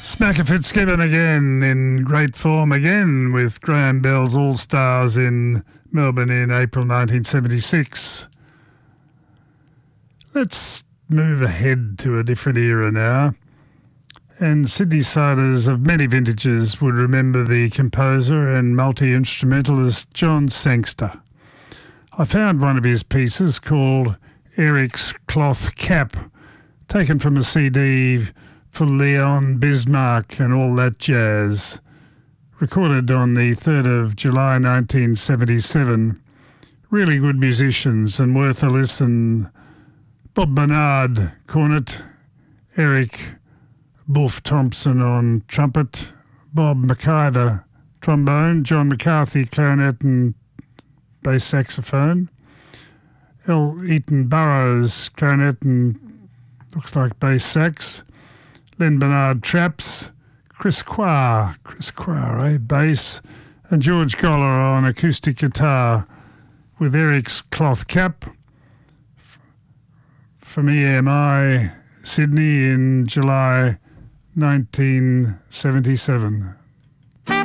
Smacker Fitzgibbon again in great form again with Graham Bell's All-Stars in Melbourne in April 1976. Let's move ahead to a different era now. And Sydney-siders of many vintages would remember the composer and multi-instrumentalist John Sangster. I found one of his pieces called Eric's Cloth Cap, taken from a CD for Leon Bismarck and all that jazz, recorded on the 3rd of July 1977. Really good musicians and worth a listen. Bob Bernard, cornet, Eric Buff Thompson on trumpet, Bob McIver, trombone, John McCarthy, clarinet and bass saxophone, L. Eaton Burrows, clarinet and looks like bass sax, Len Bernard traps, Chris Quah, bass, and George Goller on acoustic guitar with Eric's Cloth Cap from EMI Sydney in July 1977.